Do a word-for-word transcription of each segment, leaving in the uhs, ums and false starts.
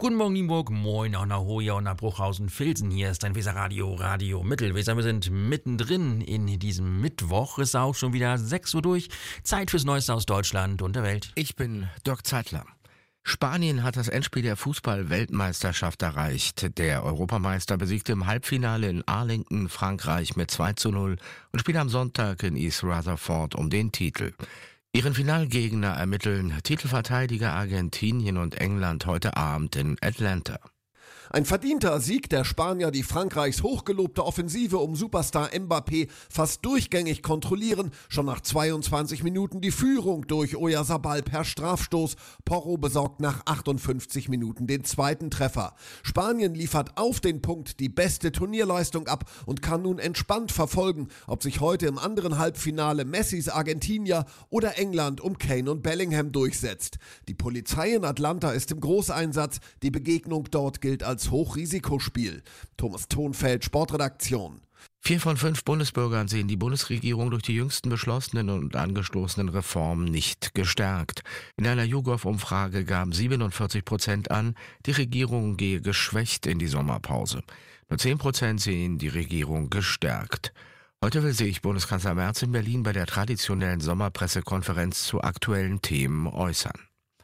Guten Morgen Nienburg, moin auch nach Hoja und nach Bruchhausen-Vilsen. Hier ist dein Weserradio, Radio Mittelweser. Wir sind mittendrin in diesem Mittwoch. Ist auch schon wieder sechs Uhr durch. Zeit fürs Neueste aus Deutschland und der Welt. Ich bin Dirk Zeitler. Spanien hat das Endspiel der Fußball-Weltmeisterschaft erreicht. Der Europameister besiegte im Halbfinale in Arlington Frankreich mit zwei zu null und spielt am Sonntag in East Rutherford um den Titel. Ihren Finalgegner ermitteln Titelverteidiger Argentinien und England heute Abend in Atlanta. Ein verdienter Sieg der Spanier, die Frankreichs hochgelobte Offensive um Superstar Mbappé fast durchgängig kontrollieren. Schon nach zweiundzwanzig Minuten die Führung durch Oyarzabal per Strafstoß. Porro besorgt nach achtundfünfzig Minuten den zweiten Treffer. Spanien liefert auf den Punkt die beste Turnierleistung ab und kann nun entspannt verfolgen, ob sich heute im anderen Halbfinale Messis Argentinier oder England um Kane und Bellingham durchsetzt. Die Polizei in Atlanta ist im Großeinsatz. Die Begegnung dort gilt als als Hochrisikospiel. Thomas Thonfeld, Sportredaktion. Vier von fünf Bundesbürgern sehen die Bundesregierung durch die jüngsten beschlossenen und angestoßenen Reformen nicht gestärkt. In einer YouGov-Umfrage gaben siebenundvierzig Prozent an, die Regierung gehe geschwächt in die Sommerpause. Nur zehn Prozent sehen die Regierung gestärkt. Heute will sich Bundeskanzler Merz in Berlin bei der traditionellen Sommerpressekonferenz zu aktuellen Themen äußern.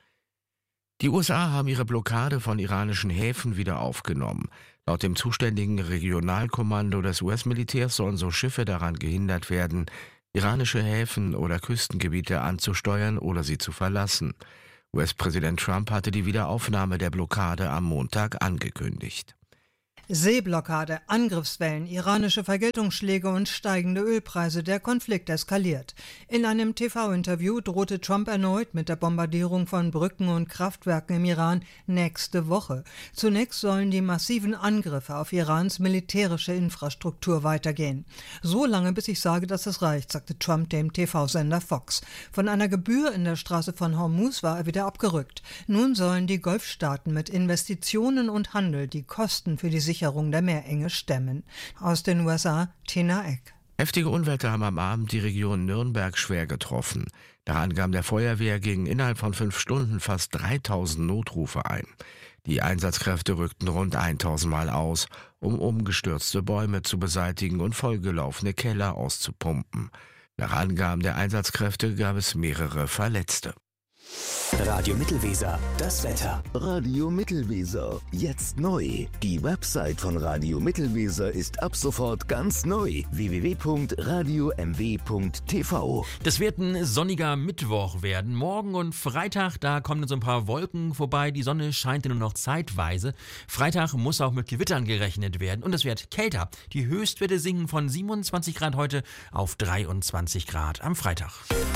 Die U S A haben ihre Blockade von iranischen Häfen wieder aufgenommen. Laut dem zuständigen Regionalkommando des U S-Militärs sollen so Schiffe daran gehindert werden, iranische Häfen oder Küstengebiete anzusteuern oder sie zu verlassen. U S-Präsident Trump hatte die Wiederaufnahme der Blockade am Montag angekündigt. Seeblockade, Angriffswellen, iranische Vergeltungsschläge und steigende Ölpreise. Der Konflikt eskaliert. In einem T V-Interview drohte Trump erneut mit der Bombardierung von Brücken und Kraftwerken im Iran nächste Woche. Zunächst sollen die massiven Angriffe auf Irans militärische Infrastruktur weitergehen. So lange, bis ich sage, dass es reicht, sagte Trump dem T V-Sender Fox. Von einer Gebühr in der Straße von Hormuz war er wieder abgerückt. Nun sollen die Golfstaaten mit Investitionen und Handel die Kosten für die Sicherung der Meerenge stemmen. Aus den U S A, Tina Eck. Heftige Unwetter haben am Abend die Region Nürnberg schwer getroffen. Nach Angaben der Feuerwehr gingen innerhalb von fünf Stunden fast dreitausend Notrufe ein. Die Einsatzkräfte rückten rund tausend Mal aus, um umgestürzte Bäume zu beseitigen und vollgelaufene Keller auszupumpen. Nach Angaben der Einsatzkräfte gab es mehrere Verletzte. Radio Mittelweser, das Wetter. Radio Mittelweser, jetzt neu. Die Website von Radio Mittelweser ist ab sofort ganz neu. w w w punkt radio m w punkt t v. Das wird ein sonniger Mittwoch werden. Morgen und Freitag, da kommen so ein paar Wolken vorbei. Die Sonne scheint nur noch zeitweise. Freitag muss auch mit Gewittern gerechnet werden. Und es wird kälter. Die Höchstwerte sinken von siebenundzwanzig Grad heute auf dreiundzwanzig Grad am Freitag.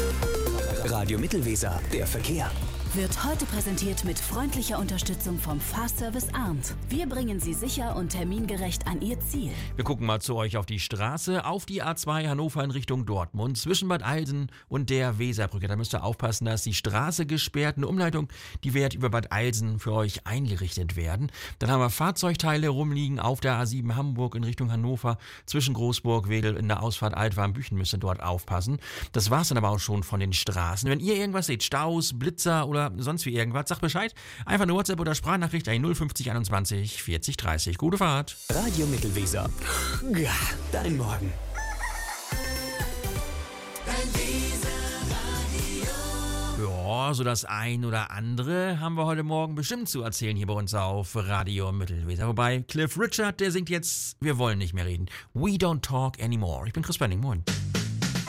Radio Mittelweser, der Verkehr. Wird heute präsentiert mit freundlicher Unterstützung vom Fahrservice Arndt. Wir bringen Sie sicher und termingerecht an Ihr Ziel. Wir gucken mal zu euch auf die Straße, auf die A zwei Hannover in Richtung Dortmund, zwischen Bad Eilsen und der Weserbrücke. Da müsst ihr aufpassen, da ist die Straße gesperrt. Eine Umleitung, die wird über Bad Eilsen für euch eingerichtet werden. Dann haben wir Fahrzeugteile rumliegen auf der A sieben Hamburg in Richtung Hannover, zwischen Großburg, Wedel in der Ausfahrt Altwarmbüchen müsst ihr dort aufpassen. Das war's dann aber auch schon von den Straßen. Wenn ihr irgendwas seht, Staus, Blitzer oder sonst wie irgendwas, sagt Bescheid. Einfach eine WhatsApp oder Sprachnachricht an null fünfzig einundzwanzig vierzig dreißig. Gute Fahrt. Radio Mittelweser. Ja, dein Morgen. Ja, so das ein oder andere haben wir heute Morgen bestimmt zu erzählen hier bei uns auf Radio Mittelweser. Wobei Cliff Richard, der singt jetzt Wir wollen nicht mehr reden. We don't talk anymore. Ich bin Chris Benning. Moin.